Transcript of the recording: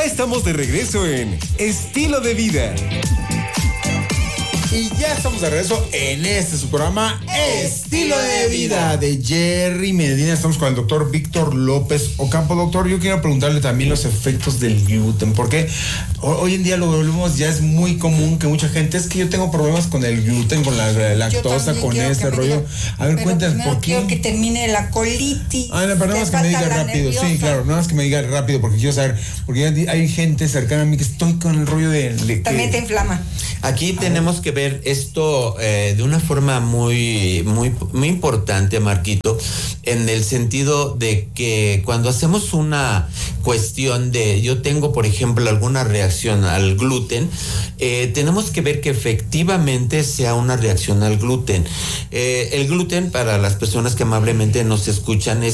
Ya estamos de regreso en Estilo de Vida. Y ya estamos de regreso en su programa Estilo de Vida de Jerry Medina. Estamos con el doctor Víctor López Ocampo. Doctor, yo quiero preguntarle también los efectos del gluten, porque hoy en día lo vemos, ya es muy común que mucha gente, es que yo tengo problemas con el gluten, con la lactosa, con ese rollo. A ver, cuéntanos, ¿por qué? Quiero que termine la colitis. No, pero nada más que me diga rápido. Nerviosa. Sí, claro, nada más que me diga rápido, porque quiero saber, porque hay gente cercana a mí que estoy con el rollo de También te inflama. Aquí tenemos que ver esto de una forma muy importante, Marquito, en el sentido de que cuando hacemos una cuestión de, yo tengo, por ejemplo, alguna reacción al gluten, tenemos que ver que efectivamente sea una reacción al gluten. El gluten, para las personas que amablemente nos escuchan, es